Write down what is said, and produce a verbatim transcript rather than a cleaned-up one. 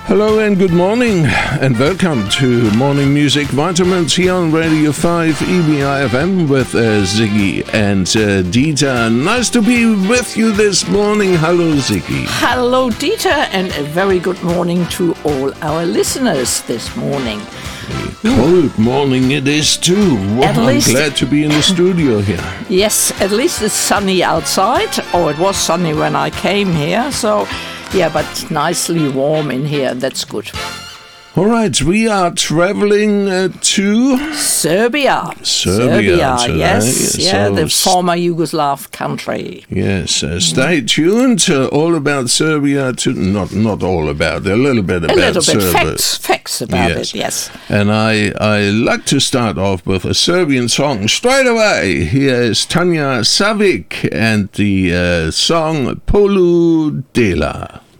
Hello and good morning, and welcome to Morning Music Vitamins here on Radio five E B I F M with uh, Ziggy and uh, Dieter. Nice to be with you this morning. Hello, Ziggy. Hello, Dieter, and a very good morning to all our listeners this morning. A cold morning it is too. Well, At I'm least- glad to be in the studio here. Yes, at least it's sunny outside, or it was sunny when I came here, so yeah, but nicely warm in here, that's good. All right, we are traveling uh, to Serbia. Serbia today, yes, yeah, so the s- former Yugoslav country. Yes, uh, stay tuned. Uh, all about Serbia. To not not all about, a little bit A about little bit Serbia. facts, facts about Yes. it, yes. And I, I like to start off with a Serbian song straight away. Here is Tanja Savic and the uh, song Poludela.